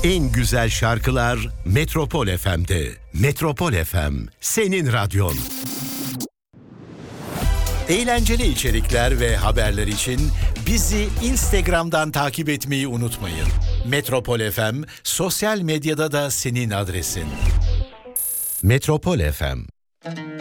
En güzel şarkılar Metropol FM'de. Metropol FM, senin radyon. Eğlenceli içerikler ve haberler için bizi Instagram'dan takip etmeyi unutmayın. Metropol FM, sosyal medyada da senin adresin. Metropol FM.